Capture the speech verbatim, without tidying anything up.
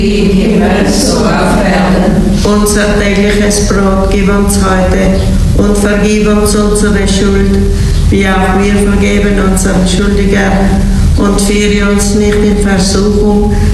Wie im Himmel, so auf Erden. Unser tägliches Brot gib uns heute und vergib uns unsere Schuld, wie auch wir vergeben unseren Schuldigern. Und führe uns nicht in Versuchung,